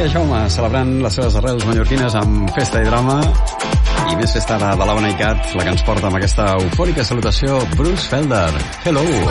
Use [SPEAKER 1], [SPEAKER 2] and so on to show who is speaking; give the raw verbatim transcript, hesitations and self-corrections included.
[SPEAKER 1] Jaume, celebrant les seves arrels mallorquines amb festa i drama. I més festa de la Bona i Cat, la que ens porta amb aquesta eufòrica salutació, Bruce Felder. Hello!